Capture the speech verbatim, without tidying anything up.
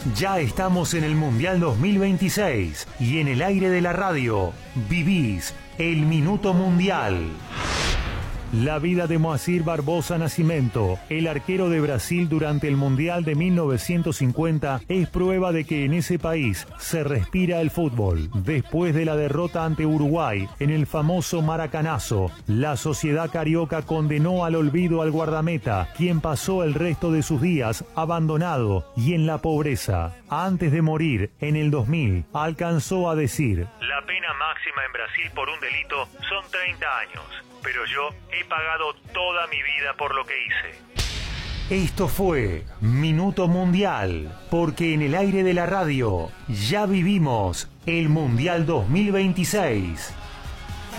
Ya estamos en el Mundial dos mil veintiséis y en el aire de la radio vivís el Minuto Mundial. La vida de Moacir Barbosa Nascimento, el arquero de Brasil durante el Mundial de mil novecientos cincuenta, es prueba de que en ese país se respira el fútbol. Después de la derrota ante Uruguay en el famoso Maracanazo, la sociedad carioca condenó al olvido al guardameta, quien pasó el resto de sus días abandonado y en la pobreza. Antes de morir, en el dos mil, alcanzó a decir: la pena máxima en Brasil por un delito son treinta años, pero yo he pagado toda mi vida por lo que hice. Esto fue Minuto Mundial, porque en el aire de la radio ya vivimos el Mundial dos mil veintiséis.